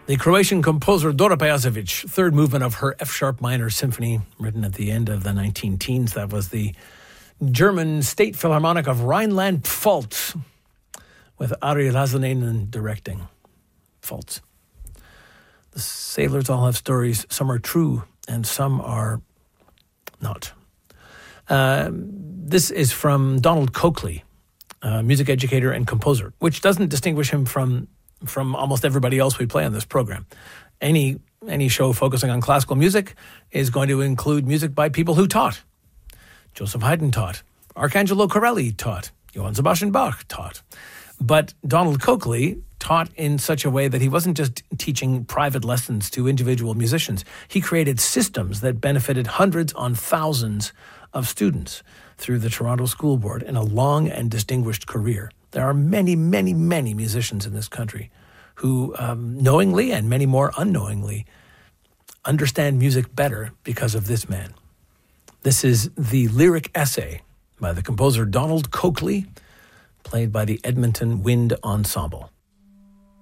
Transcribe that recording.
The Croatian composer Dora Pejacevic, third movement of her F-sharp minor symphony, written at the end of the 19-teens. That was the German State Philharmonic of Rhineland-Pfalz, with Ari Lazanen directing. Pfalz. The sailors all have stories. Some are true and some are not. This is from Donald Coakley, music educator and composer, which doesn't distinguish him from almost everybody else we play on this program. Any show focusing on classical music is going to include music by people who taught. Joseph Haydn taught. Arcangelo Corelli taught. Johann Sebastian Bach taught. But Donald Coakley taught in such a way that he wasn't just teaching private lessons to individual musicians. He created systems that benefited hundreds on thousands of students through the Toronto School Board in a long and distinguished career. There are many, many, many musicians in this country who knowingly and many more unknowingly understand music better because of this man. This is the lyric essay by the composer Donald Coakley, played by the Edmonton Wind Ensemble.